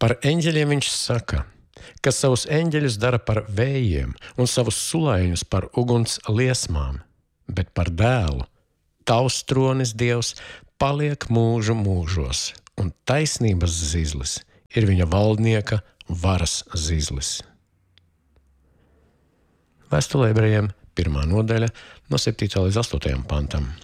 Par eņģeļiem viņš saka, kas savus eņģeļus dara par vējiem un savus sulaiņus par uguns liesmām, bet par dēlu tavs tronis, Dievs, paliek mūžu mūžos, un taisnības zizlis ir viņa valdnieka varas zizlis. Vēstulē Ebrejiem 1. nodaļa no 7. līdz 8. pantam.